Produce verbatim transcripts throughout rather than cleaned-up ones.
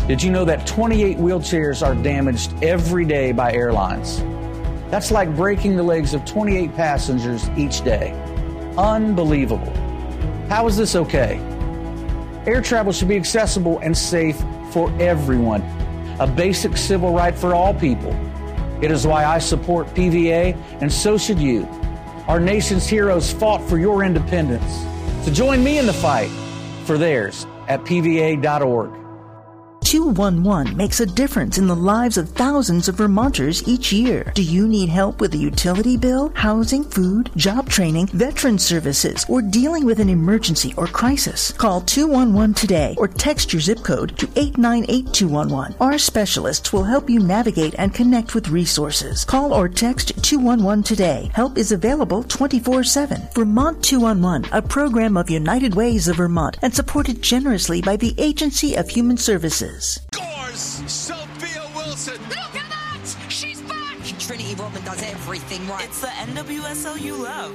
Did you know that twenty-eight wheelchairs are damaged every day by airlines? That's like breaking the legs of twenty-eight passengers each day. Unbelievable. How is this okay? Air travel should be accessible and safe for everyone, a basic civil right for all people. It is why I support P V A, and so should you. Our nation's heroes fought for your independence. So join me in the fight for theirs at P V A dot org. two one one makes a difference in the lives of thousands of Vermonters each year. Do you need help with a utility bill, housing, food, job training, veteran services, or dealing with an emergency or crisis? Call two one one today or text your zip code to eight nine eight two one one. Our specialists will help you navigate and connect with resources. Call or text two one one today. Help is available twenty-four seven. Vermont two one one, a program of United Ways of Vermont and supported generously by the Agency of Human Services. Scores! Sophia Wilson! Look at that! She's back! Trinity Rodman does everything right. It's the N W S L you love.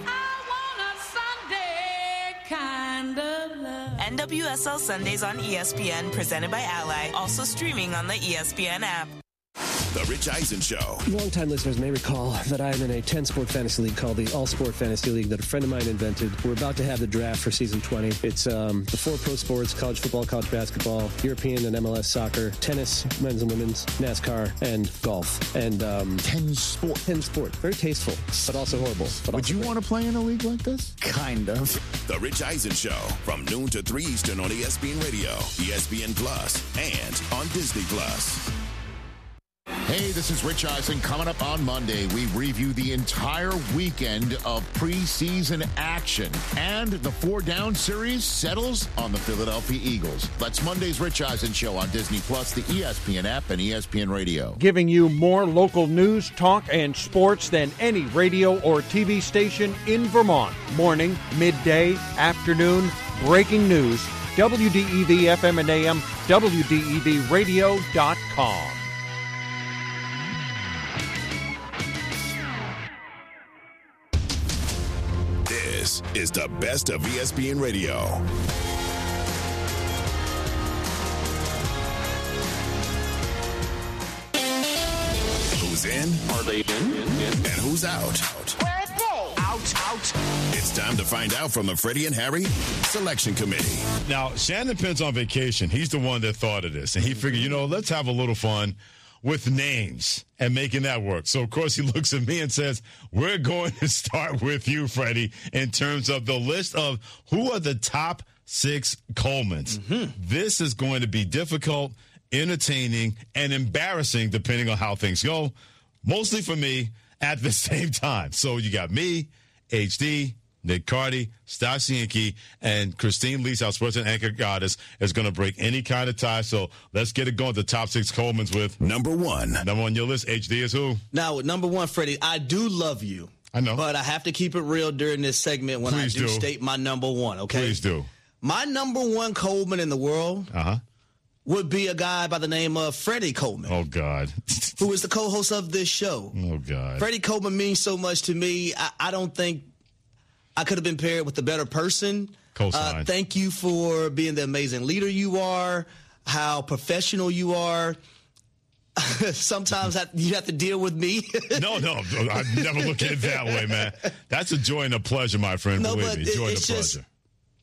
I want a Sunday kind of love. N W S L Sundays on E S P N, presented by Ally. Also streaming on the E S P N app. The Rich Eisen Show. Longtime listeners may recall that I am in a ten-sport fantasy league called the All-Sport Fantasy League that a friend of mine invented. We're about to have the draft for season twenty. It's um, the four pro sports: college football, college basketball, European and M L S soccer, tennis, men's and women's, NASCAR, and golf. And um, ten sport. Ten sport. Very tasteful, but also horrible. But Would also you great. want to play in a league like this? Kind of. The Rich Eisen Show from noon to three Eastern on E S P N Radio, E S P N Plus, and on Disney Plus. Hey, this is Rich Eisen. Coming up on Monday, we review the entire weekend of preseason action. And the four-down series settles on the Philadelphia Eagles. That's Monday's Rich Eisen Show on Disney Plus, the E S P N app, and E S P N Radio. Giving you more local news, talk, and sports than any radio or T V station in Vermont. Morning, midday, afternoon, breaking news. W D E V F M and A M, W D E V radio dot com. This is the best of E S P N Radio. Who's in? Are they in? And who's out? Where are they? Out, out. It's time to find out from the Freddie and Harry Selection Committee. Now, Shannon Penn's on vacation. He's the one that thought of this. And he figured, you know, let's have a little fun with names and making that work. So, of course, he looks at me and says, we're going to start with you, Freddie, in terms of the list of who are the top six Colemans. Mm-hmm. This is going to be difficult, entertaining, and embarrassing, depending on how things go, mostly for me at the same time. So you got me, H D, Nick Carty, Stasi Inky, and Christine Lees, our sports and anchor goddess, is going to break any kind of tie. So let's get it going. The top six Colemans with number one. Number one on your list, H D is who? Now, with number one, Freddie, I do love you. I know. But I have to keep it real during this segment when Please I do, do state my number one, okay? Please do. My number one Coleman in the world uh-huh. would be a guy by the name of Freddie Coleman. Oh, God. Who is the co-host of this show. Oh, God. Freddie Coleman means so much to me. I, I don't think I could have been paired with a better person. Co-sign. Uh, thank you for being the amazing leader you are, how professional you are. Sometimes you have to deal with me. no, no, I never look at it that way, man. That's a joy and a pleasure, my friend. No, Believe but me, joy and a it's just, pleasure.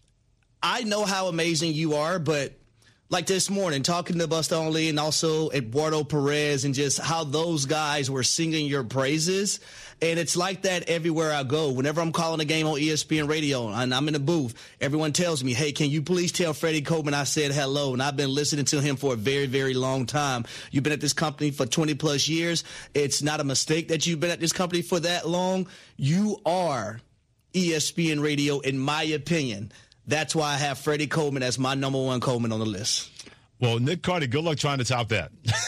I know how amazing you are, but like this morning, talking to Buster Only and also Eduardo Perez and just how those guys were singing your praises. And it's like that everywhere I go. Whenever I'm calling a game on E S P N Radio and I'm in the booth, everyone tells me, hey, can you please tell Freddie Coleman I said hello? And I've been listening to him for a very, very long time. You've been at this company for twenty plus years. It's not a mistake that you've been at this company for that long. You are E S P N Radio, in my opinion. That's why I have Freddie Coleman as my number one Coleman on the list. Well, Nick Carty, good luck trying to top that.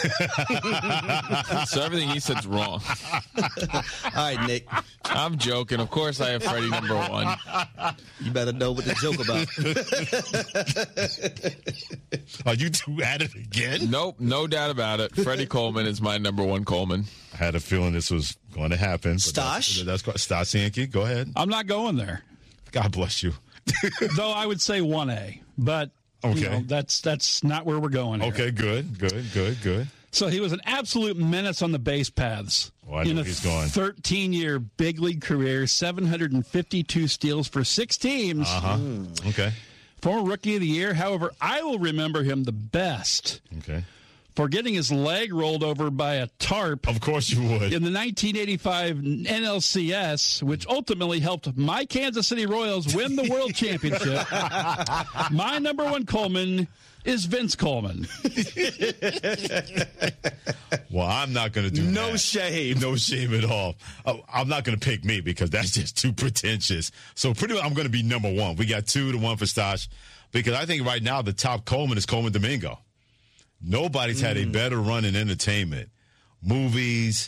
So everything he said's wrong. All right, Nick. I'm joking. Of course I have Freddie number one. You better know what to joke about. Are you two at it again? Nope, no doubt about it. Freddie Coleman is my number one Coleman. I had a feeling this was going to happen. Stosh? That's, that's Stosh Yankee. Go ahead. I'm not going there. God bless you. Though I would say one A, but Okay. You know, that's that's not where we're going here. Okay, good, good, good, good. So he was an absolute menace on the base paths. Oh, I know in a he's going. thirteen-year big league career, seven hundred fifty-two steals for six teams. Uh-huh. Mm. Okay. Former Rookie of the Year. However, I will remember him the best Okay. for getting his leg rolled over by a tarp. Of course you would. In the nineteen eighty-five N L C S, which ultimately helped my Kansas City Royals win the World Championship. My number one Coleman is Vince Coleman. Well, I'm not going to do No that. shame. No shame at all. Oh, I'm not going to pick me because that's just too pretentious. So pretty much I'm going to be number one. We got two to one for Stosh because I think right now the top Coleman is Coleman Domingo. Nobody's had a better run in entertainment. Movies,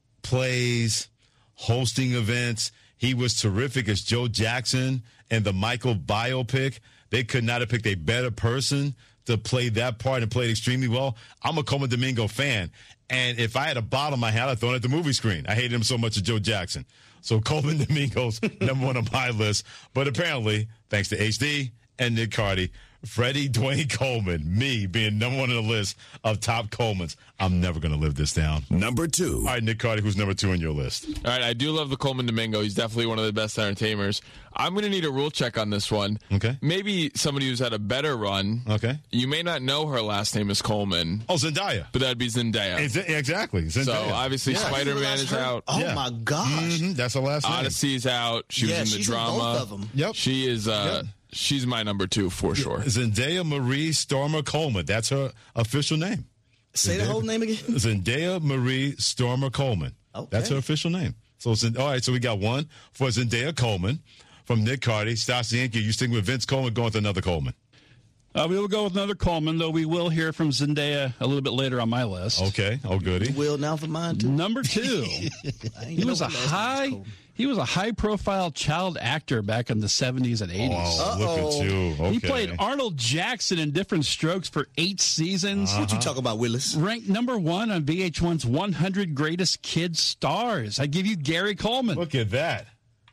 plays, hosting events. He was terrific as Joe Jackson in the Michael biopic. They could not have picked a better person to play that part and played extremely well. I'm a Coleman Domingo fan. And if I had a bottle in my hand, I'd throw it at the movie screen. I hated him so much as Joe Jackson. So Coleman Domingo's number one on my list. But apparently, thanks to H D and Nick Cardy, Freddie Dwayne Coleman, me being number one on the list of top Colemans. I'm never going to live this down. Number two. All right, Nick Cardy, who's number two on your list? All right, I do love the Coleman Domingo. He's definitely one of the best entertainers. I'm going to need a rule check on this one. Okay. Maybe somebody who's had a better run. Okay. You may not know her last name is Coleman. Oh, Zendaya. But that'd be Zendaya. Ex- exactly. Zendaya. So, obviously, Yeah. Spider-Man is out. Oh, Yeah. my gosh. Mm-hmm. That's her last name. Odyssey's out. She Yeah, was in the she's in drama. both of them. Yep. She is, uh, Yep. she's my number two for sure. Zendaya Marie Stormer Coleman. That's her official name. Say the whole name again. Zendaya Marie Stormer Coleman. Okay. That's her official name. So, all right, so we got one for Zendaya Coleman from Nick Cardy. Stassi Yankee, you sticking with Vince Coleman, going with another Coleman. Uh, we will go with another Coleman, though we will hear from Zendaya a little bit later on my list. Okay. Oh, goody. Will now for mine, too. Number two. He was a high he was a high profile child actor back in the seventies and eighties. Oh, look at you. Okay. He played Arnold Jackson in Different Strokes for eight seasons. What you talk about, Willis? Ranked number one on V H one's one hundred Greatest Kids Stars. I give you Gary Coleman. Look at that.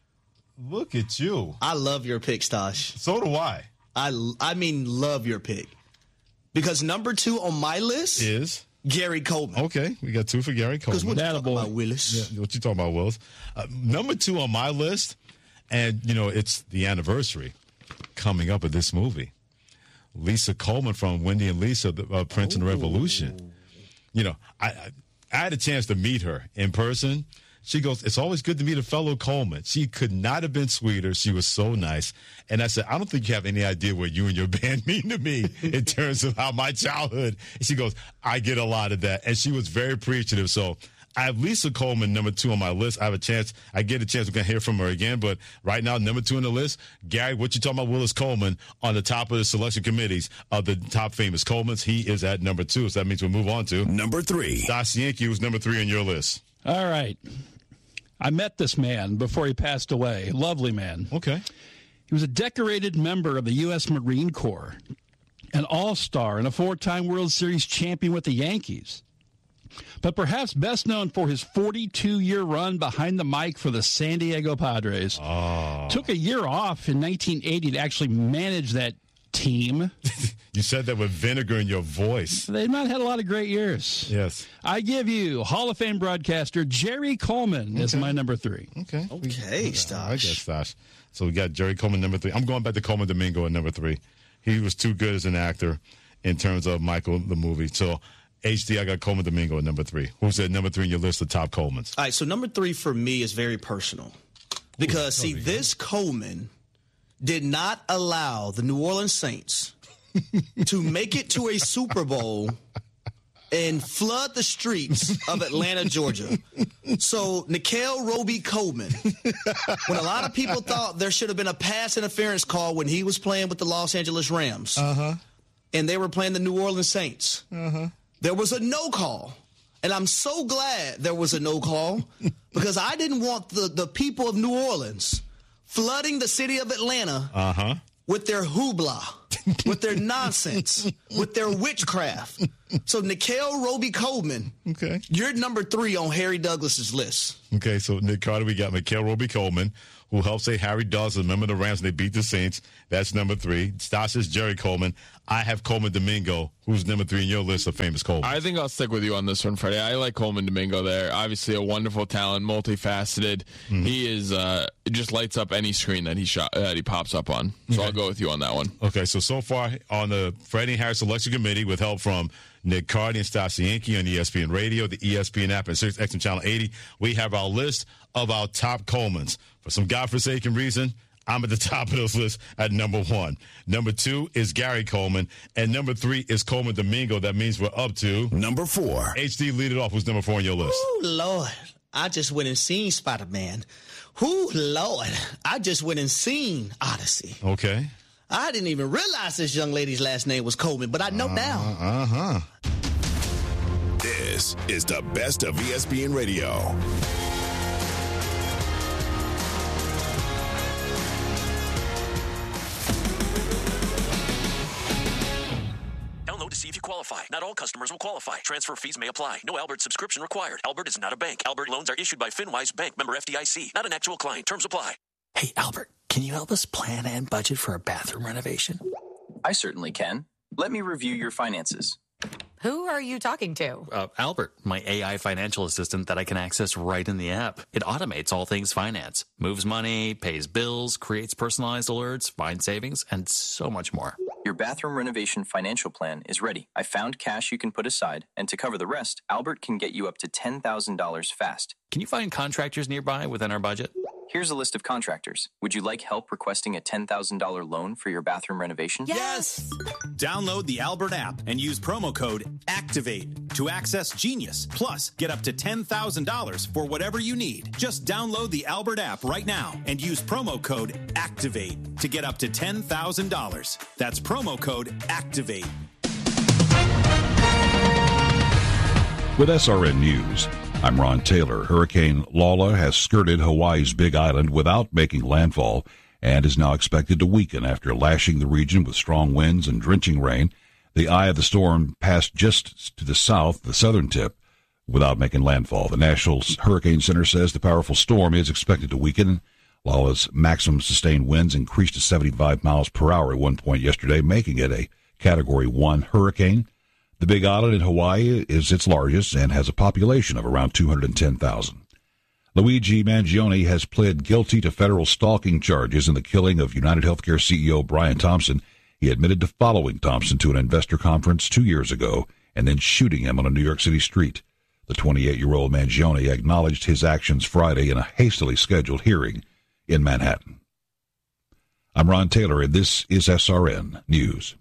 Look at you. I love your pick, Stosh. So do I. I, I mean, love your pick. Because number two on my list Is? Gary Coleman. Okay, we got two for Gary Because Coleman. what you talking about, Willis? Yeah, what you talking about, Willis? Uh, number two on my list, and, you know, it's the anniversary coming up of this movie. Lisa Coleman from Wendy and Lisa, the uh, Prince and the Revolution. You know, I, I I had a chance to meet her in person. She goes, it's always good to meet a fellow Coleman. She could not have been sweeter. She was so nice. And I said, I don't think you have any idea what you and your band mean to me in terms of how my childhood. And she goes, I get a lot of that. And she was very appreciative. So I have Lisa Coleman, number two on my list. I have a chance. I get a chance. We're going to hear from her again. But right now, number two on the list, Gary, what you talking about, Willis Coleman, on the top of the selection committees of the top famous Colemans. He is at number two. So that means we'll move on to Number three. Stassi Yankee, who's number three on your list. All right. I met this man before he passed away. Lovely man. Okay. He was a decorated member of the U S Marine Corps, an all-star and a four-time World Series champion with the Yankees. But perhaps best known for his forty-two-year run behind the mic for the San Diego Padres. Oh. Took a year off in nineteen eighty to actually manage that team. You said that with vinegar in your voice. They've not had a lot of great years. Yes. I give you Hall of Fame broadcaster Jerry Coleman as my number three. Okay. Okay, Stosh. I guess Stosh. So we got Jerry Coleman, number three. I'm going back to Coleman Domingo at number three. He was too good as an actor in terms of Michael, the movie. So H D, I got Coleman Domingo at number three. Who's at number three in your list of top Colemans? All right, so number three for me is very personal. Because, see, this Coleman did not allow the New Orleans Saints to make it to a Super Bowl and flood the streets of Atlanta, Georgia. So, Nickell Roby Coleman, when a lot of people thought there should have been a pass interference call when he was playing with the Los Angeles Rams, uh-huh. and they were playing the New Orleans Saints, uh-huh. there was a no call. And I'm so glad there was a no call because I didn't want the, the people of New Orleans flooding the city of Atlanta uh-huh. with their hoopla, with their nonsense, with their witchcraft. So Nickell Roby Coleman, okay, you're number three on Harry Douglas's list. Okay, so Nick Carter, we got Nickell Roby Coleman, who helped say Harry Dawes, a member of the Rams, and they beat the Saints. That's number three. Stas says Jerry Coleman. I have Coleman Domingo, who's number three in your list of famous Coleman. I think I'll stick with you on this one, Freddie. I like Coleman Domingo there. Obviously a wonderful talent, multifaceted. Mm-hmm. He is uh, it just lights up any screen that he shot that he pops up on. So okay. I'll go with you on that one. Okay, so so far on the Freddie Harris Selection Committee, with help from Nick Cardi and Stassi Yankee on E S P N Radio, the E S P N app, and Sirius X M Channel eighty, we have our list of our top Colemans. For some godforsaken reason, I'm at the top of those lists at number one. Number two is Gary Coleman, and number three is Coleman Domingo. That means we're up to number four. H D, lead it off. Who's number four on your list? Oh, Lord. I just went and seen Spider-Man. Whoo, Lord. I just went and seen Odyssey. Okay. I didn't even realize this young lady's last name was Coleman, but I know uh, now. Uh-huh. This is the best of E S P N Radio. To see if you qualify. Not all customers will qualify. Transfer fees may apply. No Albert subscription required. Albert is not a bank. Albert loans are issued by FinWise Bank, member F D I C. Not an actual client. Terms apply. Hey, Albert, can you help us plan and budget for a bathroom renovation? I certainly can. Let me review your finances. Who are you talking to? Uh, Albert, my A I financial assistant that I can access right in the app. It automates all things finance, moves money, pays bills, creates personalized alerts, finds savings, and so much more. Your bathroom renovation financial plan is ready. I found cash you can put aside, and to cover the rest, Albert can get you up to ten thousand dollars fast. Can you find contractors nearby within our budget? Here's a list of contractors. Would you like help requesting a ten thousand dollars loan for your bathroom renovation? Yes! Download the Albert app and use promo code ACTIVATE to access Genius. Plus, get up to ten thousand dollars for whatever you need. Just download the Albert app right now and use promo code ACTIVATE to get up to ten thousand dollars. That's promo code ACTIVATE. With S R N News, I'm Ron Taylor. Hurricane Lola has skirted Hawaii's Big Island without making landfall and is now expected to weaken after lashing the region with strong winds and drenching rain. The eye of the storm passed just to the south, the southern tip, without making landfall. The National Hurricane Center says the powerful storm is expected to weaken. Lola's maximum sustained winds increased to seventy-five miles per hour at one point yesterday, making it a Category one hurricane. The Big Island in Hawaii is its largest and has a population of around two hundred ten thousand. Luigi Mangione has pled guilty to federal stalking charges in the killing of United Healthcare C E O Brian Thompson. He admitted to following Thompson to an investor conference two years ago and then shooting him on a New York City street. The twenty-eight-year-old Mangione acknowledged his actions Friday in a hastily scheduled hearing in Manhattan. I'm Ron Taylor, and this is S R N News.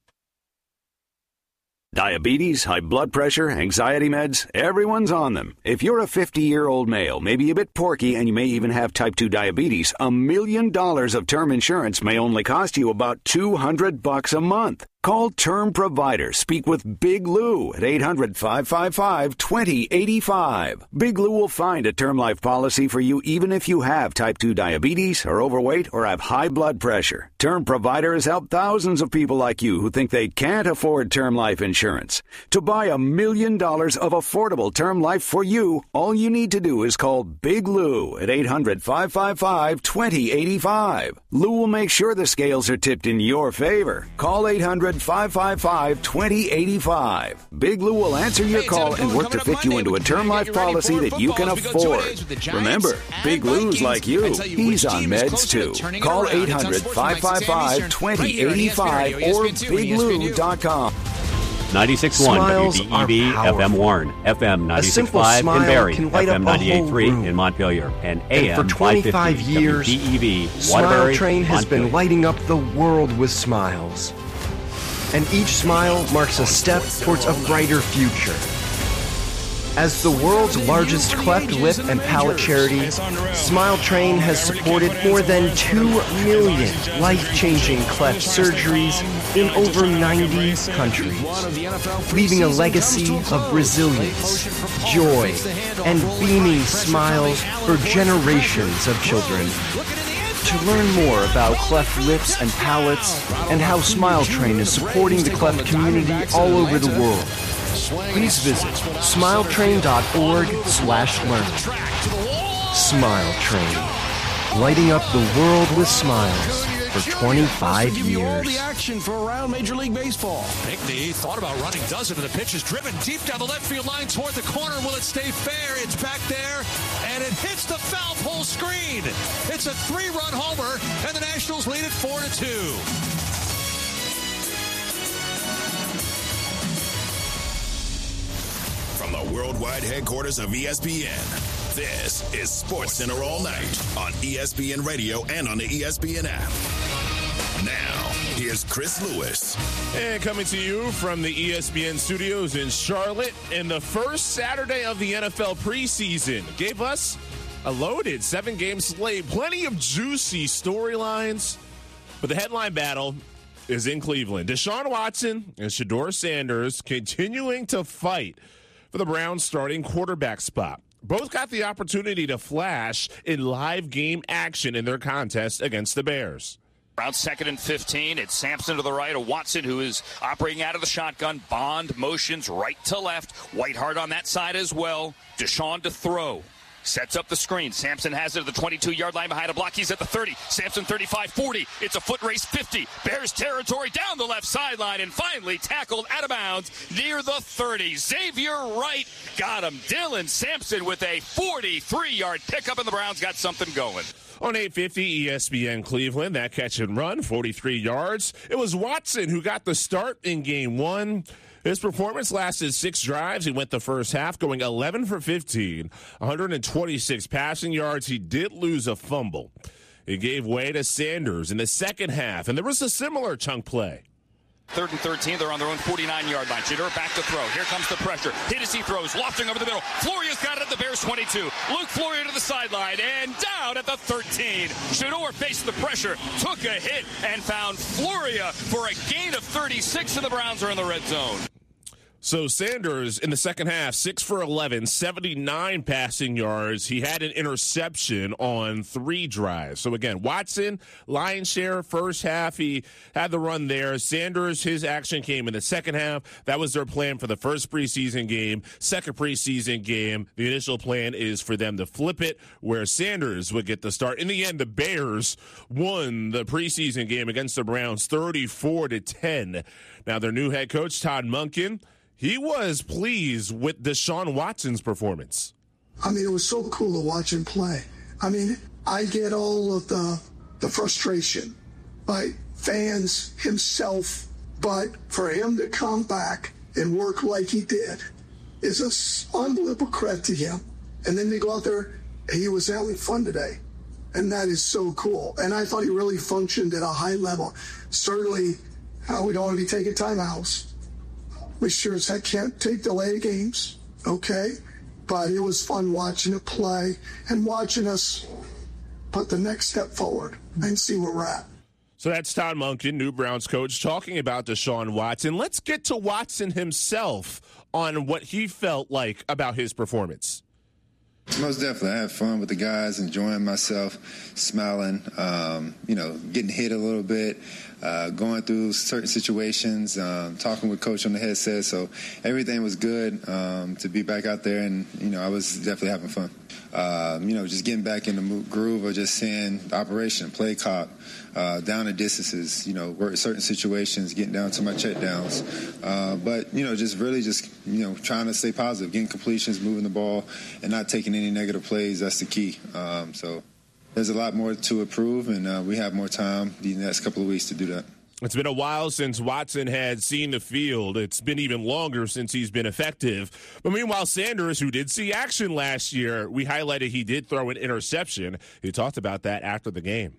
Diabetes, high blood pressure, anxiety meds, everyone's on them. If you're a fifty-year-old male, maybe a bit porky, and you may even have type two diabetes, a million dollars of term insurance may only cost you about two hundred bucks a month. Call Term Provider. Speak with Big Lou at eight hundred, five five five, two zero eight five. Big Lou will find a term life policy for you even if you have type two diabetes, are overweight, or have high blood pressure. Term Provider has helped thousands of people like you who think they can't afford term life insurance. To buy a million dollars of affordable term life for you, all you need to do is call Big Lou at eight hundred, five five five, two zero eight five. Lou will make sure the scales are tipped in your favor. Call eight hundred, five five five, two zero eight five. Big Lou will answer your call and work to fit you into a term life policy that you can afford. Remember, Big Lou's like you. He's on meds too. Call eight hundred, five five five, two zero eight five or big lou dot com. ninety-six point one W D E V F M Warren, F M ninety-six point five in Barrie, F M ninety-eight point three in Montpelier, and A M and for twenty-five years, W D E V, Smile Train has been lighting up the world with smiles. And each smile marks a step towards a brighter future. As the world's largest cleft lip and palate charity, Smile Train has supported more than two million life-changing cleft surgeries in over ninety countries, leaving a legacy of resilience, joy, and beaming smiles for generations of children. To learn more about cleft lips and palates and how Smile Train is supporting the cleft community all over the world, please visit smiletrain dot org slash learn. Smile Train. lighting up the world with smiles for twenty-five years. The action for around Major League Baseball. Pinkney thought about running, does it, and the pitch is driven deep down the left field line toward the corner. Will it stay fair? It's back there, and it hits the foul pole screen. It's a three-run homer, and the Nationals lead it four to two. From the worldwide headquarters of E S P N, this is Sports Center All Night on E S P N Radio and on the E S P N app. Now, here's Chris Lewis. And coming to you from the E S P N studios in Charlotte, in the first Saturday of the N F L preseason, gave us a loaded seven-game slate, plenty of juicy storylines, but the headline battle is in Cleveland. Deshaun Watson and Shedeur Sanders continuing to fight for the Browns' starting quarterback spot. Both got the opportunity to flash in live game action in their contest against the Bears. Browns second and fifteen. It's Sampson to the right of Watson, who is operating out of the shotgun. Bond motions right to left. Whiteheart on that side as well. Deshaun to throw. Sets up the screen. Sampson has it at the twenty-two-yard line behind a block. He's at the thirty. Sampson thirty-five forty. It's a foot race fifty. Bears territory down the left sideline and finally tackled out of bounds near the thirty. Xavier Wright got him. Dylan Sampson with a forty-three-yard pickup, and the Browns got something going. On eight fifty E S P N Cleveland, that catch and run, forty-three yards. It was Watson who got the start in game one. His performance lasted six drives. He went the first half going eleven for fifteen, one hundred twenty-six passing yards. He did lose a fumble. It gave way to Sanders in the second half, and there was a similar chunk play. Third and thirteen, they're on their own forty-nine-yard line. Shedeur back to throw. Here comes the pressure. Hit as he throws, lofting over the middle. Floria's got it at the Bears twenty-two. Luke Floria to the sideline and down at the thirteen. Shedeur faced the pressure, took a hit, and found Floria for a gain of thirty-six, and the Browns are in the red zone. So Sanders in the second half, six for eleven, seventy-nine passing yards. He had an interception on three drives. So again, Watson, lion's share, first half, he had the run there. Sanders, his action came in the second half. That was their plan for the first preseason game. Second preseason game, the initial plan is for them to flip it, where Sanders would get the start. In the end, the Bears won the preseason game against the Browns thirty-four to ten. Now their new head coach, Todd Monken, he was pleased with Deshaun Watson's performance. I mean, it was so cool to watch him play. I mean, I get all of the the frustration by fans, himself, but for him to come back and work like he did is an unbelievable credit to him. And then to go out there, he was having fun today. And that is so cool. And I thought he really functioned at a high level. Certainly, uh, we don't want to be taking timeouts. We sure as heck can't take delayed games, okay? But it was fun watching it play and watching us put the next step forward and see where we're at. So that's Todd Monken, new Browns coach, talking about Deshaun Watson. Let's get to Watson himself on what he felt like about his performance. Most definitely. I had fun with the guys, enjoying myself, smiling, um, you know, getting hit a little bit, uh, going through certain situations, um, talking with Coach on the headset. So everything was good um, to be back out there, and, you know, I was definitely having fun. Um, you know, just getting back in the groove of just seeing the operation, play clock, uh, down the distances, you know, work certain situations, getting down to my check downs. Uh, but, you know, just really just, you know, trying to stay positive, getting completions, moving the ball, and not taking any negative plays. That's the key. Um, so there's a lot more to improve, and uh, we have more time the next couple of weeks to do that. It's been a while since Watson had seen the field. It's been even longer since he's been effective. But meanwhile, Sanders, who did see action last year, we highlighted he did throw an interception. He talked about that after the game.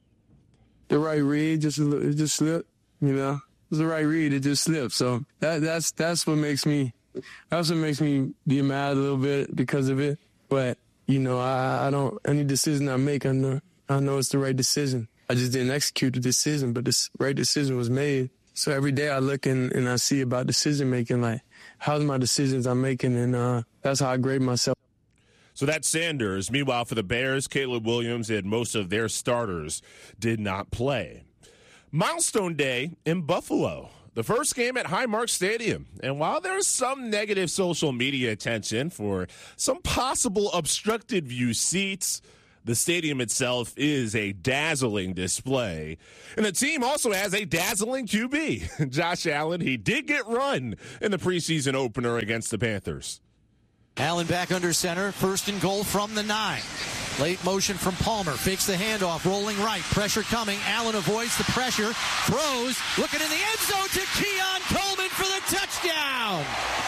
The right read, just it just slipped, you know. It was the right read, it just slipped. So that that's that's what makes me that's what makes me be mad a little bit because of it. But, you know, I, I don't any decision I make, I know I know it's the right decision. I just didn't execute the decision, but the right decision was made. So every day I look and, and I see about decision making, like how's my decisions I'm making, and uh, that's how I grade myself. So that's Sanders. Meanwhile, for the Bears, Caleb Williams and most of their starters did not play. Milestone Day in Buffalo. The first game at Highmark Stadium. And while there's some negative social media attention for some possible obstructed view seats, The stadium itself is a dazzling display. And the team also has a dazzling Q B. Josh Allen, he did get run in the preseason opener against the Panthers. Allen back under center, first and goal from the nine. Late motion from Palmer, fakes the handoff, rolling right, pressure coming. Allen avoids the pressure, throws, looking in the end zone to Keon Coleman for the touchdown.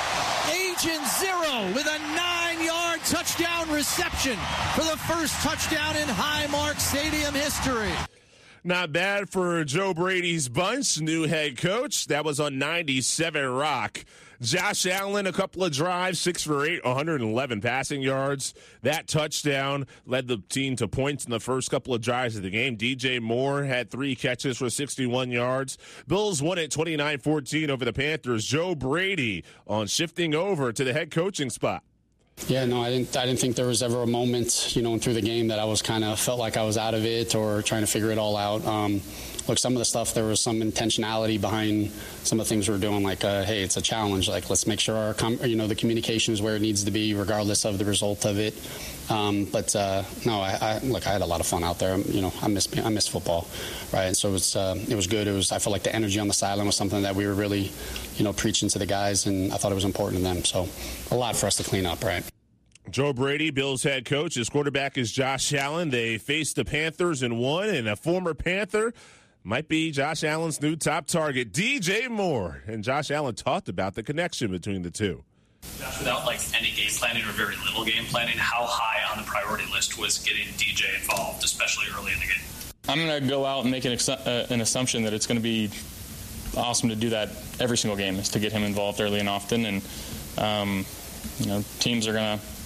Agent Zero with a nine-yard touchdown reception for the first touchdown in Highmark Stadium history. Not bad for Joe Brady's bunch, new head coach. That was on ninety-seven Rock. Josh Allen, a couple of drives, six for eight, one hundred eleven passing yards. That touchdown led the team to points in the first couple of drives of the game. D J Moore had three catches for sixty-one yards. Bills won it twenty-nine fourteen over the Panthers. Joe Brady on shifting over to the head coaching spot. Yeah, no, I didn't. I didn't think there was ever a moment, you know, through the game that I was kind of felt like I was out of it or trying to figure it all out. Um, look, some of the stuff, there was some intentionality behind some of the things we were doing. Like, uh, hey, it's a challenge. Like, let's make sure our, com- you know, the communication is where it needs to be, regardless of the result of it. Um, but uh, no, I, I look, I had a lot of fun out there. You know, I miss I miss football, right? And so it was uh, it was good. It was I felt like the energy on the sideline was something that we were really, you know, preaching to the guys, and I thought it was important to them. So a lot for us to clean up, right? Joe Brady, Bills head coach. His quarterback is Josh Allen. They faced the Panthers and won, and a former Panther might be Josh Allen's new top target, D J Moore. And Josh Allen talked about the connection between the two. Josh, without like any game planning or very little game planning, how high on the priority list was getting D J involved, especially early in the game? I'm going to go out and make an, ex- uh, an assumption that it's going to be awesome to do that every single game, is to get him involved early and often. And, um, you know, teams are going to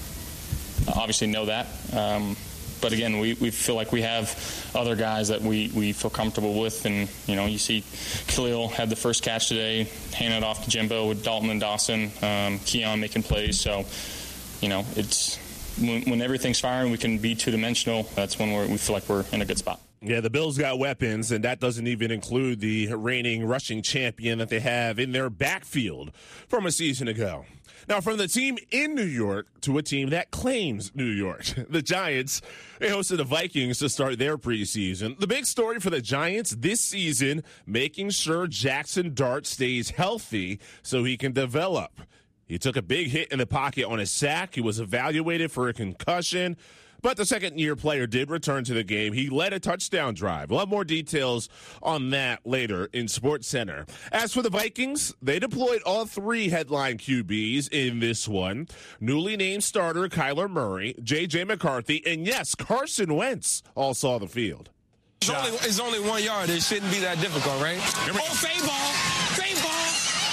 obviously know that. Um, but again, we, we feel like we have other guys that we, we feel comfortable with. And, you know, you see Khalil had the first catch today, handed off to Jimbo with Dalton and Dawson, um, Keon making plays. So, you know, it's when, when everything's firing, we can be two-dimensional. That's when we're, we feel like we're in a good spot. Yeah, the Bills got weapons, and that doesn't even include the reigning rushing champion that they have in their backfield from a season ago. Now, from the team in New York to a team that claims New York, the Giants, they hosted the Vikings to start their preseason. The big story for the Giants this season, making sure Jackson Dart stays healthy so he can develop. He took a big hit in the pocket on a sack. He was evaluated for a concussion. But the second-year player did return to the game. He led a touchdown drive. We'll have more details on that later in SportsCenter. As for the Vikings, they deployed all three headline Q Bs in this one. Newly named starter Kyler Murray, J J McCarthy, and yes, Carson Wentz all saw the field. It's only, it's only one yard. It shouldn't be that difficult, right? Oh, fade ball. Fade ball.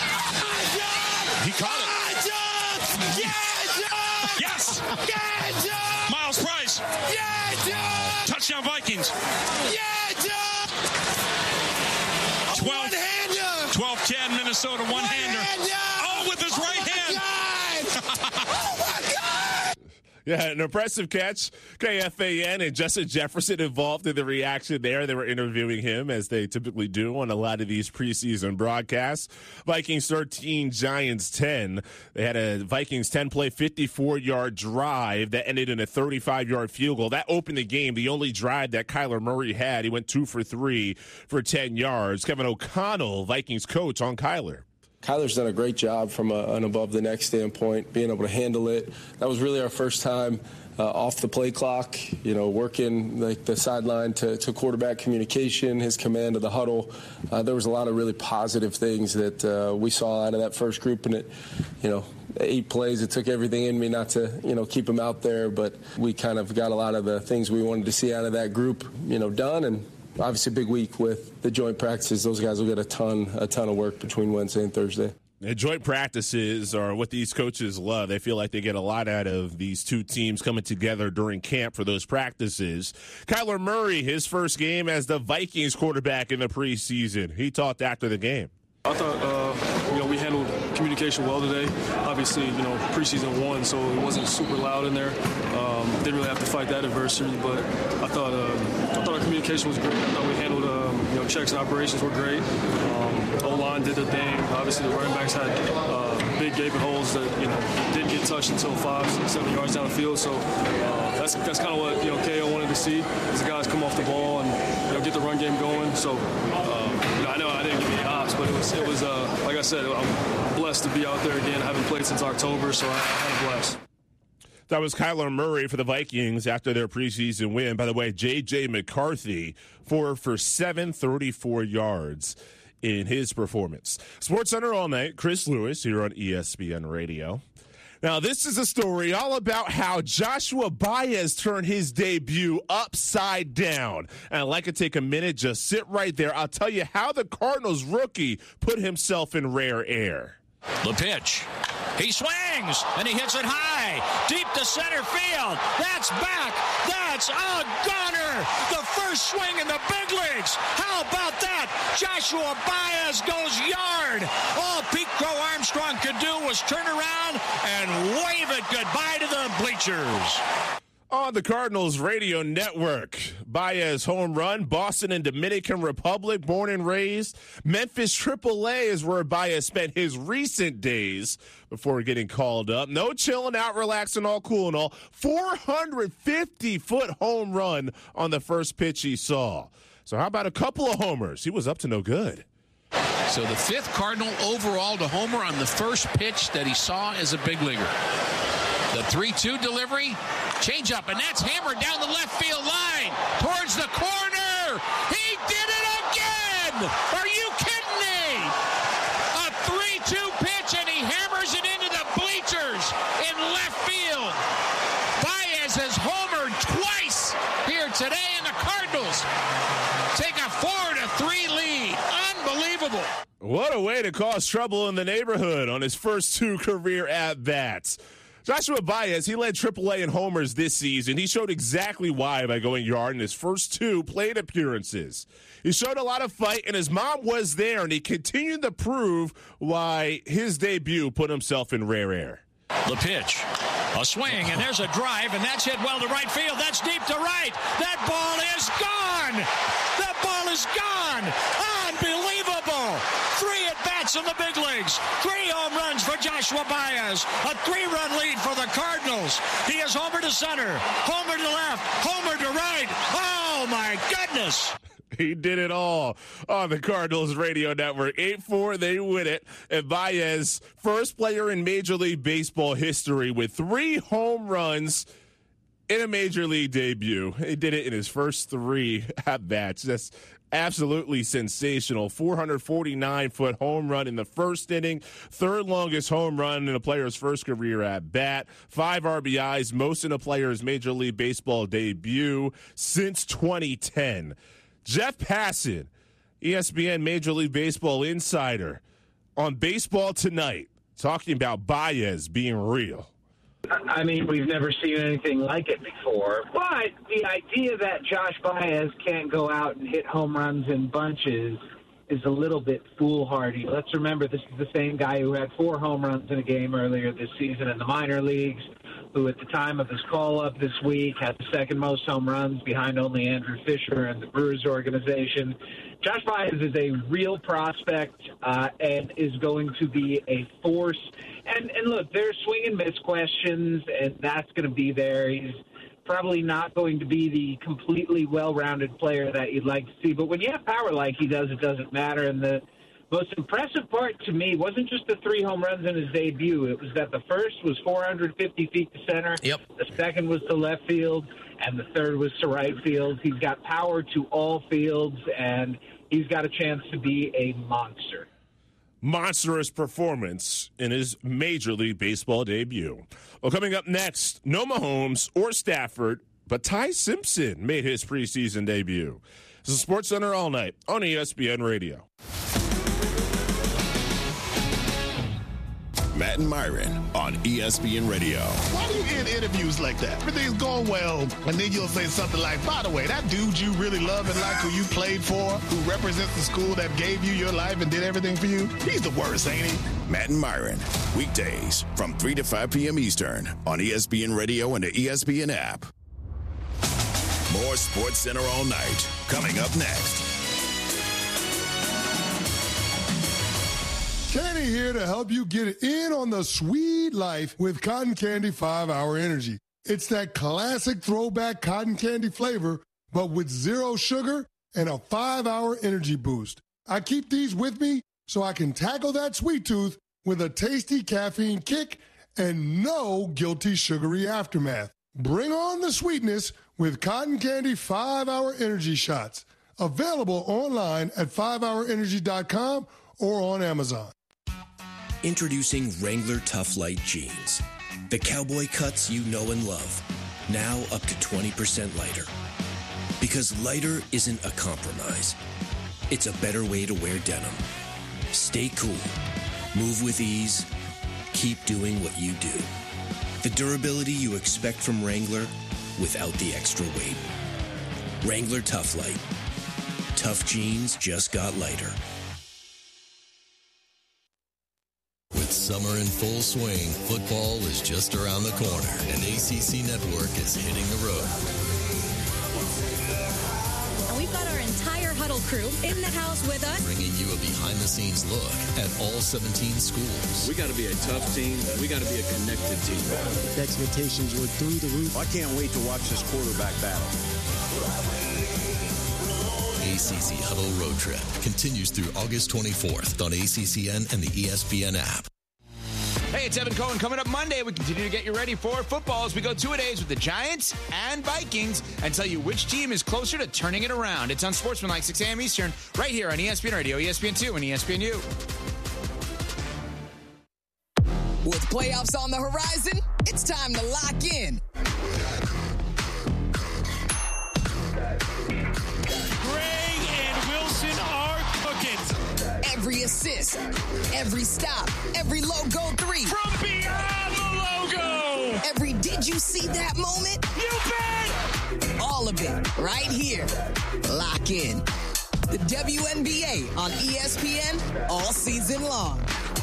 He caught it. Yeah, John! Yes! Yeah, John! Miles Price. Yeah, John! Touchdown Vikings. Yeah, John! twelve, one-hander. twelve ten Minnesota one-hander. One-hander. Oh, with his oh right hand. Oh, my God! Yeah, an impressive catch. K F A N and Justin Jefferson involved in the reaction there. They were interviewing him, as they typically do on a lot of these preseason broadcasts. Vikings thirteen, Giants ten. They had a Vikings ten-play, fifty-four-yard drive that ended in a thirty-five-yard field goal. That opened the game, the only drive that Kyler Murray had. He went two for three for ten yards. Kevin O'Connell, Vikings coach, on Kyler. Kyler's done a great job from a, an above-the-neck standpoint, being able to handle it. That was really our first time uh, off the play clock, you know, working like the sideline to, to quarterback communication, his command of the huddle. Uh, there was a lot of really positive things that uh, we saw out of that first group, and it, you know, eight plays, it took everything in me not to, you know, keep him out there, but we kind of got a lot of the things we wanted to see out of that group, you know, done, and obviously a big week with the joint practices. Those guys will get a ton, a ton of work between Wednesday and Thursday. The joint practices are what these coaches love. They feel like they get a lot out of these two teams coming together during camp for those practices. Kyler Murray, his first game as the Vikings quarterback in the preseason. He talked after the game. I thought, uh, you know, we handled communication well today. Obviously, you know, preseason one, so it wasn't super loud in there. Um, didn't really have to fight that adversity, but I thought, uh, I thought our communication was great. I thought we handled, um, you know, checks and operations were great. Um, O-line did the thing. Obviously, the running backs had uh, big gaping holes that, you know, didn't get touched until five, six, seven yards down the field. So uh, that's that's kind of what, you know, K O wanted to see, is the guys come off the ball and, you know, get the run game going. So, um, you know, I know I didn't give any ops, but it was, it was uh, like I said, I'm blessed to be out there again. I haven't played since October, so I, I had a blast. That was Kyler Murray for the Vikings after their preseason win. By the way, J J. McCarthy, four for seven, thirty-four yards in his performance. SportsCenter all night. Chris Lewis here on E S P N Radio. Now, this is a story all about how Joshua Baez turned his debut upside down. And I'd like to take a minute, just sit right there. I'll tell you how the Cardinals rookie put himself in rare air. The pitch. He swings, and he hits it high, deep to center field. That's back. That's a gunner. The first swing in the big leagues. How about that? Joshua Baez goes yard. All Pete Crow Armstrong could do was turn around and wave it goodbye to the bleachers. On the Cardinals radio network, Baez home run, Boston and Dominican Republic, born and raised. Memphis triple A is where Baez spent his recent days before getting called up. No chilling out, relaxing, all cool and all. four hundred fifty foot home run on the first pitch he saw. So how about a couple of homers? He was up to no good. So the fifth Cardinal overall to homer on the first pitch that he saw as a big leaguer. The three two delivery, change up, and that's hammered down the left field line towards the corner. He did it again. Are you kidding me? A three two pitch, and he hammers it into the bleachers in left field. Baez has homered twice here today, and the Cardinals take a four to three lead. Unbelievable. What a way to cause trouble in the neighborhood on his first two career at-bats. Joshua Baez, he led triple A in homers this season. He showed exactly why by going yard in his first two plate appearances. He showed a lot of fight, and his mom was there, and he continued to prove why his debut put himself in rare air. The pitch, a swing, and there's a drive, and that's hit well to right field. That's deep to right. That ball is gone. That ball is gone. Unbelievable. Three at-bats in the big leagues. Three home runs for Joshua Baez. A three-run lead for the Cardinals. He is homer to center, homer to left, homer to right. Oh, my goodness. He did it all on the Cardinals radio network. eight four, they win it. And Baez, first player in Major League Baseball history with three home runs in a Major League debut. He did it in his first three at-bats. That's absolutely sensational. four hundred forty-nine foot home run in the first inning, third longest home run in a player's first career at bat, five R B Is, most in a player's Major League Baseball debut since twenty ten. Jeff Passan, E S P N Major League Baseball insider, on Baseball Tonight, talking about Baez being real. I mean, we've never seen anything like it before. But the idea that Josh Baez can't go out and hit home runs in bunches is a little bit foolhardy. Let's remember, this is the same guy who had four home runs in a game earlier this season in the minor leagues, who at the time of his call-up this week had the second most home runs behind only Andrew Fisher and the Brewers organization. Josh Baez is a real prospect uh, and is going to be a force. And, and look, there's swing and miss questions, and that's going to be there. He's probably not going to be the completely well-rounded player that you'd like to see. But when you have power like he does, it doesn't matter. And the most impressive part to me wasn't just the three home runs in his debut. It was that the first was four hundred fifty feet to center. Yep. The second was to left field, and the third was to right field. He's got power to all fields, and he's got a chance to be a monster. Monstrous performance in his Major League Baseball debut. Well, coming up next, no Mahomes or Stafford, but Ty Simpson made his preseason debut. This is SportsCenter all night on E S P N Radio. Matt and Myron on E S P N Radio. Why do you end interviews like that? Everything's going well, and then you'll say something like, by the way, that dude you really love and like, who you played for, who represents the school that gave you your life and did everything for you, he's the worst, ain't he? Matt and Myron, weekdays from three to five p.m. Eastern on E S P N Radio and the E S P N app. More SportsCenter all night coming up next. Kenny here to help you get in on the sweet life with Cotton Candy five hour Energy. It's that classic throwback cotton candy flavor, but with zero sugar and a five hour energy boost. I keep these with me so I can tackle that sweet tooth with a tasty caffeine kick and no guilty sugary aftermath. Bring on the sweetness with Cotton Candy five hour Energy Shots. Available online at five hour energy dot com or on Amazon. Introducing Wrangler Tough Light Jeans. The cowboy cuts you know and love. Now up to twenty percent lighter. Because lighter isn't a compromise. It's a better way to wear denim. Stay cool. Move with ease. Keep doing what you do. The durability you expect from Wrangler without the extra weight. Wrangler Tough Light. Tough jeans just got lighter. With summer in full swing, football is just around the corner, and A C C Network is hitting the road. And we've got our entire Huddle crew in the house with us, bringing you a behind-the-scenes look at all seventeen schools. We got to be a tough team. We got to be a connected team. The expectations were through the roof. I can't wait to watch this quarterback battle. A C C Huddle Road Trip continues through August twenty-fourth on A C C N and the E S P N app. Hey, it's Evan Cohen. Coming up Monday, we continue to get you ready for football as we go two-a-days with the Giants and Vikings and tell you which team is closer to turning it around. It's on Sportsmanlike, six a.m. Eastern, right here on E S P N Radio, E S P N two, and E S P N U. With playoffs on the horizon, it's time to lock in. Every assist, every stop, every logo three. From beyond the logo. Every did you see that moment? You bet. All of it right here. Lock in. The W N B A on E S P N all season long.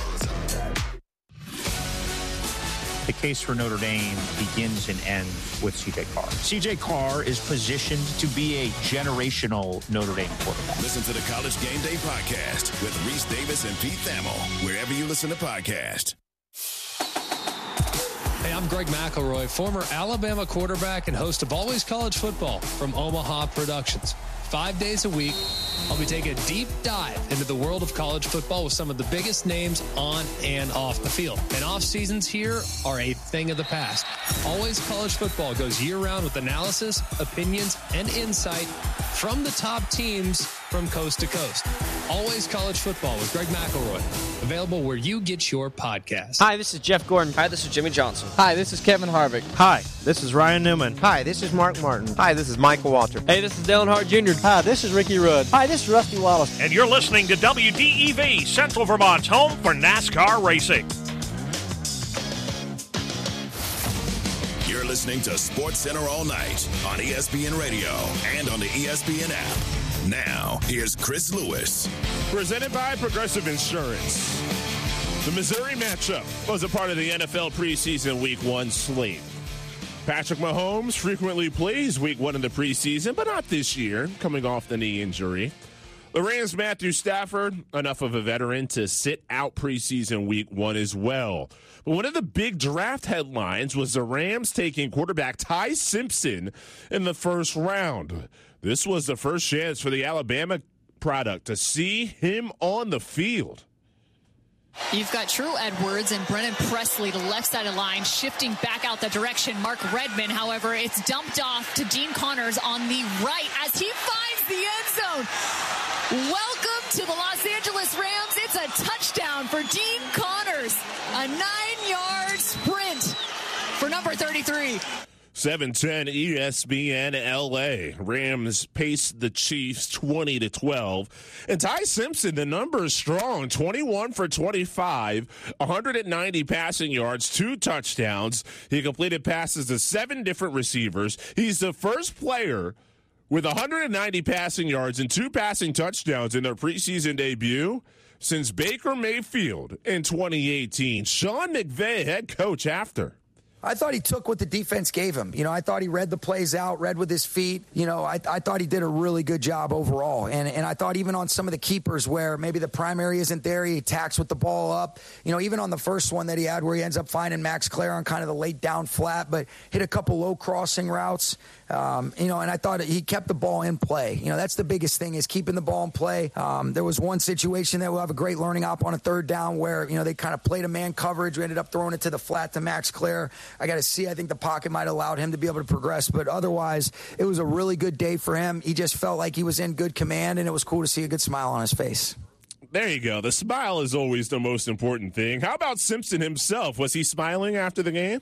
The case for Notre Dame begins and ends with C J Carr. C J Carr is positioned to be a generational Notre Dame quarterback. Listen to the College Game Day podcast with Reese Davis and Pete Thamel, wherever you listen to podcasts. Hey, I'm Greg McElroy, former Alabama quarterback and host of Always College Football from Omaha Productions. Five days a week, I'll be taking a deep dive into the world of college football with some of the biggest names on and off the field. And off seasons here are a thing of the past. Always College Football goes year-round with analysis, opinions, and insight from the top teams from coast to coast. Always College Football with Greg McElroy. Available where you get your podcast. Hi, this is Jeff Gordon. Hi, this is Jimmy Johnson. Hi, this is Kevin Harvick. Hi, this is Ryan Newman. Hi, this is Mark Martin. Hi, this is Michael Walter. Hey, this is Dalen Hart Junior Hi, this is Ricky Rudd. Hi, this is Rusty Wallace. And you're listening to W D E V, Central Vermont's home for NASCAR racing. You're listening to Sports Center all night on E S P N Radio and on the E S P N app. Now, here's Chris Lewis. Presented by Progressive Insurance. The Missouri matchup was a part of the N F L preseason week one slate. Patrick Mahomes frequently plays week one in the preseason, but not this year, coming off the knee injury. The Rams' Matthew Stafford, enough of a veteran to sit out preseason week one as well. But one of the big draft headlines was the Rams taking quarterback Ty Simpson in the first round. This was the first chance for the Alabama product to see him on the field. You've got True Edwards and Brennan Presley, the left side of the line, shifting back out that direction. Mark Redmond, however, it's dumped off to Dean Connors on the right as he finds the end zone. Welcome to the Los Angeles Rams. It's a touchdown for Dean Connors. A nine-yard sprint for number thirty-three. seven ten E S P N L A. Rams paced the Chiefs twenty to twelve. And Ty Simpson, the number is strong. twenty-one for twenty-five, one hundred ninety passing yards, two touchdowns. He completed passes to seven different receivers. He's the first player with one hundred ninety passing yards and two passing touchdowns in their preseason debut since Baker Mayfield in twenty eighteen. Sean McVay, head coach, after. I thought he took what the defense gave him. You know, I thought he read the plays out, read with his feet. You know, I, I thought he did a really good job overall. And, and I thought even on some of the keepers where maybe the primary isn't there, he attacks with the ball up. You know, even on the first one that he had where he ends up finding Max Clare on kind of the late down flat, but hit a couple low crossing routes. Um, you know, and I thought he kept the ball in play. You know, that's the biggest thing is keeping the ball in play. Um, there was one situation that we'll have a great learning op on a third down where, you know, they kind of played a man coverage. We ended up throwing it to the flat to Max Clare. I got to see. I think the pocket might have allowed him to be able to progress. But otherwise, it was a really good day for him. He just felt like he was in good command, and it was cool to see a good smile on his face. There you go. The smile is always the most important thing. How about Simpson himself? Was he smiling after the game?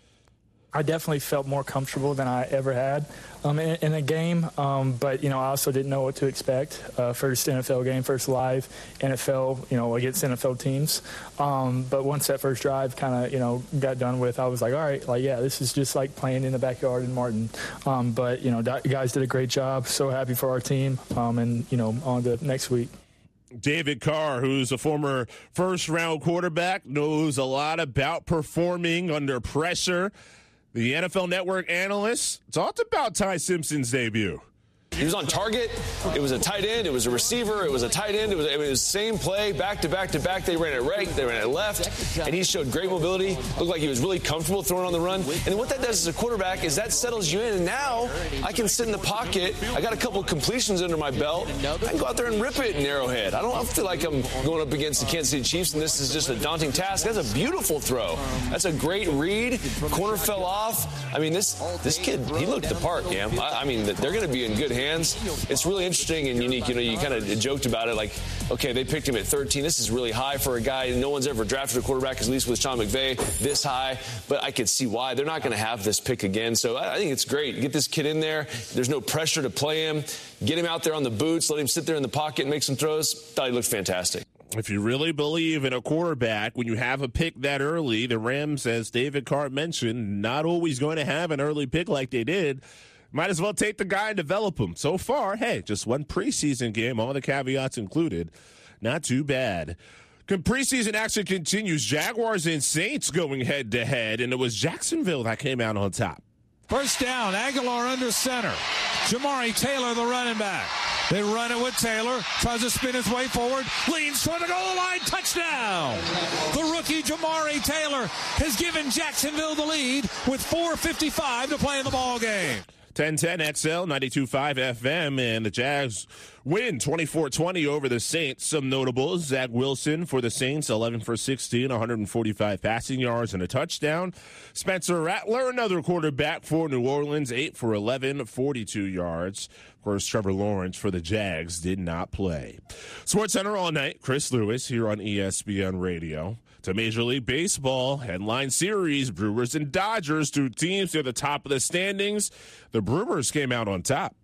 I definitely felt more comfortable than I ever had um, in, in a game, um, but, you know, I also didn't know what to expect. Uh, first N F L game, first live N F L, you know, against N F L teams. Um, but once that first drive kind of, you know, got done with, I was like, all right, like, yeah, this is just like playing in the backyard in Martin. Um, but, you know, you guys did a great job. So happy for our team, um, and, you know, on to next week. David Carr, who's a former first-round quarterback, knows a lot about performing under pressure. The N F L Network analyst talked about Ty Simpson's debut. He was on target. It was a tight end. It was a receiver. It was a tight end. It was, it was the same play, back to back to back. They ran it right. They ran it left. And he showed great mobility. Looked like he was really comfortable throwing on the run. And what that does as a quarterback is that settles you in. And now I can sit in the pocket. I got a couple of completions under my belt. I can go out there and rip it in Arrowhead. I don't feel like I'm going up against the Kansas City Chiefs and this is just a daunting task. That's a beautiful throw. That's a great read. Corner fell off. I mean, this this kid, he looked the part, yeah. I, I mean, they're going to be in good hands. It's really interesting and unique. You know, you kind of joked about it like, okay, they picked him at thirteen. This is really high for a guy. No one's ever drafted a quarterback, at least with Sean McVay, this high. But I could see why. They're not going to have this pick again. So I think it's great. Get this kid in there. There's no pressure to play him. Get him out there on the boots. Let him sit there in the pocket and make some throws. Thought he looked fantastic. If you really believe in a quarterback, when you have a pick that early, the Rams, as David Carr mentioned, not always going to have an early pick like they did. Might as well take the guy and develop him. So far, hey, just one preseason game, all the caveats included. Not too bad. Preseason action continues. Jaguars and Saints going head-to-head, and it was Jacksonville that came out on top. First down, Aguilar under center. Jamari Taylor, the running back. They run it with Taylor, tries to spin his way forward, leans toward the goal line, touchdown! The rookie Jamari Taylor has given Jacksonville the lead with four fifty-five to play in the ball game. ten ten X L, ninety-two point five F M, and the Jags win twenty-four twenty over the Saints. Some notables, Zach Wilson for the Saints, eleven for sixteen, one hundred forty-five passing yards and a touchdown. Spencer Rattler, another quarterback for New Orleans, eight for eleven, forty-two yards. Of course, Trevor Lawrence for the Jags did not play. Sports Center all night, Chris Lewis here on E S P N Radio. To Major League Baseball, headline series, Brewers and Dodgers, two teams near the top of the standings. The Brewers came out on top.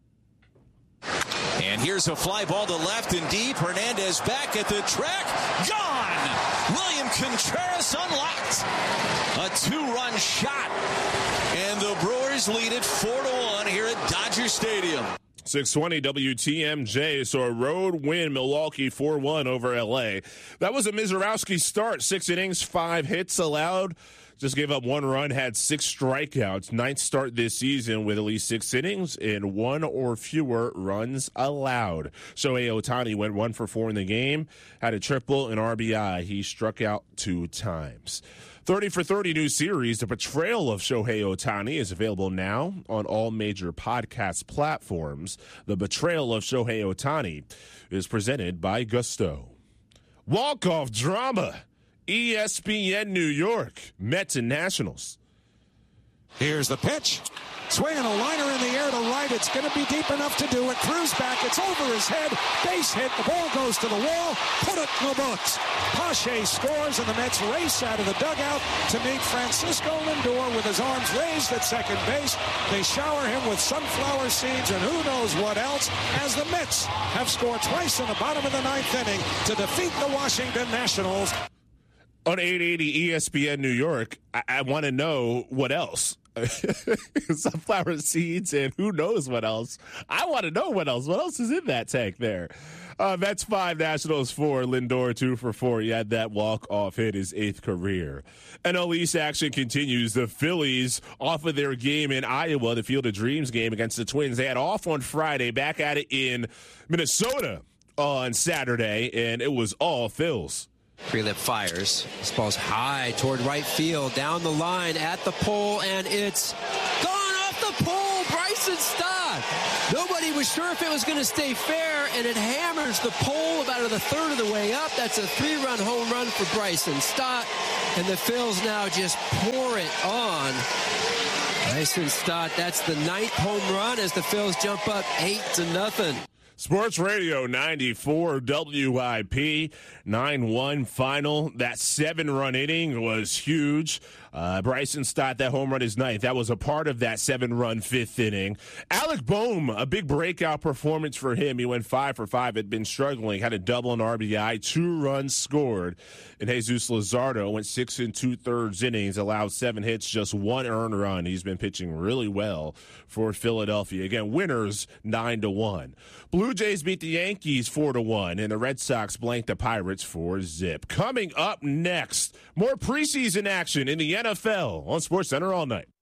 And here's a fly ball to left and deep. Hernandez back at the track. Gone! William Contreras unlocked. A two-run shot. And the Brewers lead it four to one here at Dodger Stadium. six twenty W T M J, so a road win, Milwaukee four one over L A. That was a Mizorowski start, six innings, five hits allowed. Just gave up one run, had six strikeouts. Ninth start this season with at least six innings and one or fewer runs allowed. Shohei Ohtani went one for four in the game, had a triple and R B I. He struck out two times. thirty for thirty new series, The Betrayal of Shohei Ohtani, is available now on all major podcast platforms. The Betrayal of Shohei Ohtani is presented by Gusto. Walk-off drama. E S P N New York, Mets and Nationals. Here's the pitch. Swinging a liner in the air to right. It's going to be deep enough to do it. Cruz back. It's over his head. Base hit. The ball goes to the wall. Put it in the books. Pache scores, and the Mets race out of the dugout to meet Francisco Lindor with his arms raised at second base. They shower him with sunflower seeds and who knows what else, as the Mets have scored twice in the bottom of the ninth inning to defeat the Washington Nationals. On eight eighty E S P N New York, I, I want to know what else. sunflower seeds, and who knows what else. I want to know what else. What else is in that tank there? Uh, Mets five, Nationals four. Lindor two for four. He had that walk-off hit, his eighth career. N L East action continues. The Phillies off of their game in Iowa, the Field of Dreams game against the Twins. They had off on Friday, back at it in Minnesota on Saturday, and it was all Phils. Prelip fires. This ball's high toward right field, down the line at the pole, and it's gone off the pole. Bryson Stott. Nobody was sure if it was going to stay fair, and it hammers the pole about a third of the way up. That's a three-run home run for Bryson Stott, and the Phils now just pour it on. Bryson Stott, that's the ninth home run as the Phils jump up eight to nothing. Sports Radio ninety-four W I P, nine one final. That seven-run inning was huge. Uh, Bryson Stott, that home run is ninth. That was a part of that seven-run fifth inning. Alec Bohm, a big breakout performance for him. He went five for five, had been struggling, had a double and R B I, two runs scored. And Jesus Luzardo went six and two-thirds innings, allowed seven hits, just one earned run. He's been pitching really well for Philadelphia. Again, winners nine to one. Blue Jays beat the Yankees four to one, and the Red Sox blanked the Pirates for zip. Coming up next, more preseason action in the N F L on SportsCenter all night.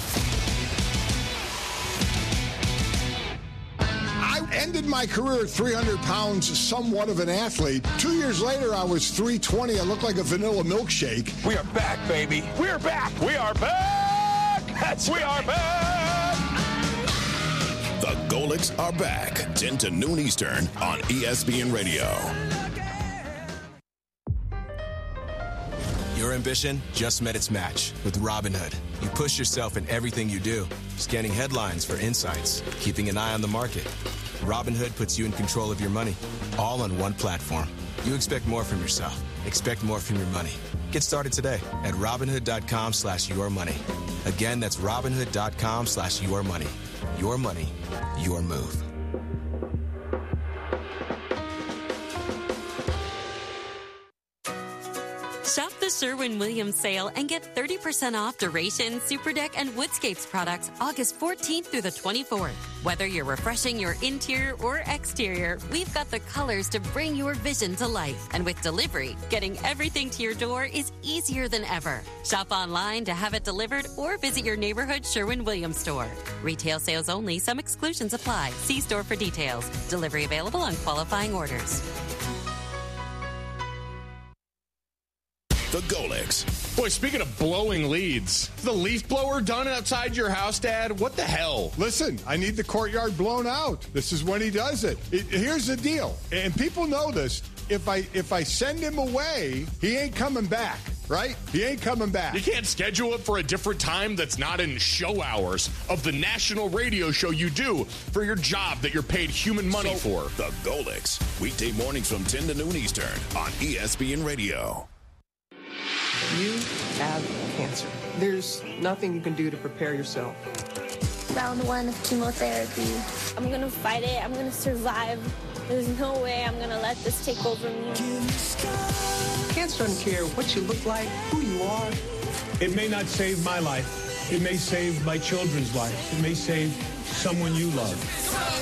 I ended my career at three hundred pounds, somewhat of an athlete. Two years later, I was three twenty. I looked like a vanilla milkshake. We are back, baby. We are back. We are back. That's we are back. The Golics are back, ten to noon Eastern on E S P N Radio. Your ambition just met its match with Robinhood. You push yourself in everything you do, scanning headlines for insights, keeping an eye on the market. Robinhood puts you in control of your money, all on one platform. You expect more from yourself. Expect more from your money. Get started today at Robinhood.com slash your money. Again, that's Robinhood.com slash your money. Your money, your move. Shop the Sherwin-Williams sale and get thirty percent off Duration, Superdeck, and Woodscapes products August fourteenth through the twenty-fourth. Whether you're refreshing your interior or exterior, we've got the colors to bring your vision to life. And with delivery, getting everything to your door is easier than ever. Shop online to have it delivered or visit your neighborhood Sherwin-Williams store. Retail sales only. Some exclusions apply. See store for details. Delivery available on qualifying orders. The Golics. Boy, speaking of blowing leads, is the leaf blower done outside your house, Dad? What the hell? Listen, I need the courtyard blown out. This is when he does it. it. Here's the deal, and people know this. If I if I send him away, he ain't coming back, right? He ain't coming back. You can't schedule it for a different time that's not in show hours of the national radio show you do for your job that you're paid human money so, for. The Golics, weekday mornings from ten to noon Eastern on E S P N Radio. You have cancer. There's nothing you can do to prepare yourself. Round one of chemotherapy. I'm gonna fight it. I'm gonna survive. There's no way I'm gonna let this take over me. Cancer doesn't care what you look like, who you are. It may not save my life. It may save my children's lives. It may save someone you love.